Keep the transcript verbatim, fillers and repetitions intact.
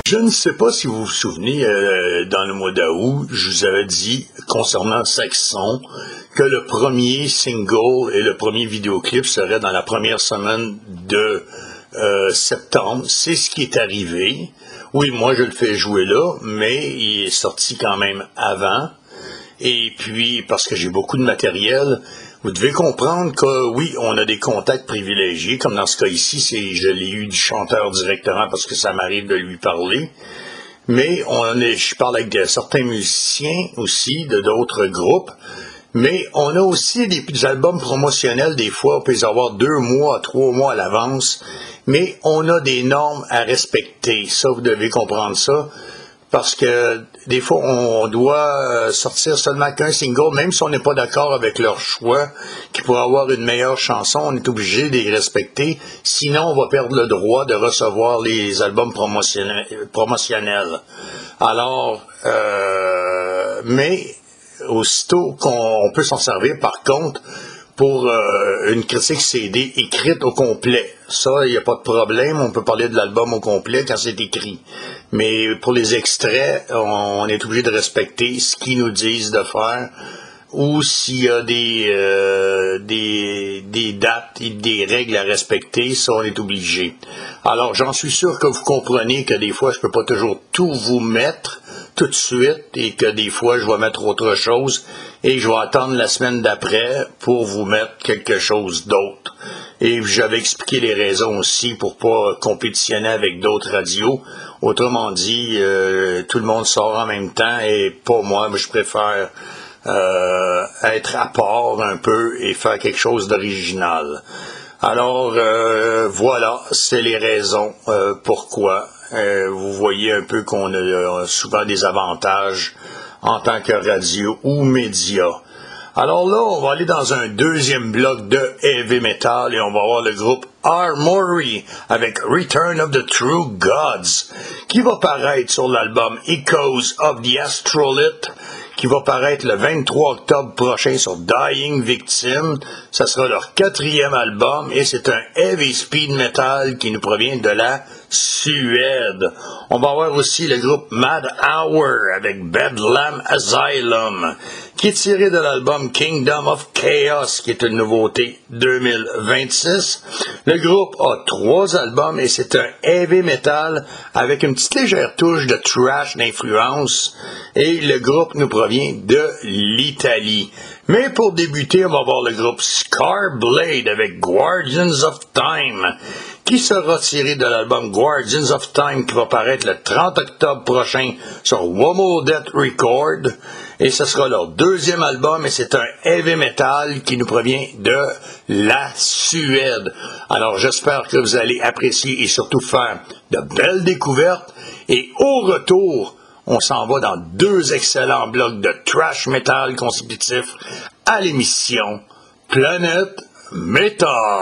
Je ne sais pas si vous vous souvenez, euh, dans le mois d'août, je vous avais dit, concernant Saxon, que le premier single et le premier vidéoclip serait dans la première semaine de euh, septembre. C'est ce qui est arrivé. Oui, moi je le fais jouer là, mais il est sorti quand même avant. Et puis, parce que j'ai beaucoup de matériel, vous devez comprendre que oui, on a des contacts privilégiés, comme dans ce cas ici, c'est je l'ai eu du chanteur directement parce que ça m'arrive de lui parler. Mais on est, je parle avec de, certains musiciens aussi, de d'autres groupes. Mais on a aussi des, des albums promotionnels, des fois, on peut les avoir deux mois, trois mois à l'avance. Mais on a des normes à respecter. Ça, vous devez comprendre ça. Parce que des fois, on doit sortir seulement qu'un single, même si on n'est pas d'accord avec leur choix, qui pourrait avoir une meilleure chanson, on est obligé de les respecter. Sinon, on va perdre le droit de recevoir les albums promotionnels. promotionnels. Alors, euh, mais aussitôt qu'on peut s'en servir, par contre, pour euh, une critique C D écrite au complet. Ça, il n'y a pas de problème. On peut parler de l'album au complet quand c'est écrit. Mais pour les extraits, on est obligé de respecter ce qu'ils nous disent de faire. Ou s'il y a des, euh, des, des dates et des règles à respecter, ça, on est obligé. Alors, j'en suis sûr que vous comprenez que des fois, je peux pas toujours tout vous mettre tout de suite et que des fois, je vais mettre autre chose et je vais attendre la semaine d'après pour vous mettre quelque chose d'autre. Et j'avais expliqué les raisons aussi pour pas compétitionner avec d'autres radios. Autrement dit, euh, tout le monde sort en même temps et pas moi, mais je préfère euh, être à part un peu et faire quelque chose d'original. Alors, euh, voilà, c'est les raisons euh, pourquoi. Euh, vous voyez un peu qu'on a souvent des avantages en tant que radio ou média. Alors là, on va aller dans un deuxième bloc de heavy metal et on va voir le groupe Armory avec Return of the True Gods qui va paraître sur l'album Echoes of the Astrolith qui va paraître le vingt-trois octobre prochain sur Dying Victim. Ça sera leur quatrième album et c'est un heavy speed metal qui nous provient de la Suède. On va voir aussi le groupe Mad Hour avec Bedlam Asylum qui est tiré de l'album Kingdom of Chaos qui est une nouveauté deux mille vingt-six. Le groupe a trois albums et c'est un heavy metal avec une petite légère touche de thrash d'influence et le groupe nous provient de l'Italie. Mais pour débuter, on va voir le groupe Scarblade avec Guardians of Time qui sera tiré de l'album Guardians of Time qui va paraître le trente octobre prochain sur Womo Death Record. Et ce sera leur deuxième album et c'est un heavy metal qui nous provient de la Suède. Alors j'espère que vous allez apprécier et surtout faire de belles découvertes. Et au retour, on s'en va dans deux excellents blocs de thrash metal consécutifs à l'émission Planète Metal.